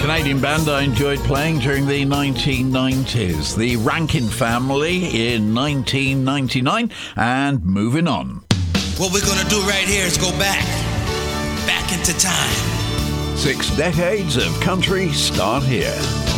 Canadian band I enjoyed playing during the 1990s. The Rankin Family in 1999, and moving on. What we're going to do right here is go back into time. 6 decades of country start here.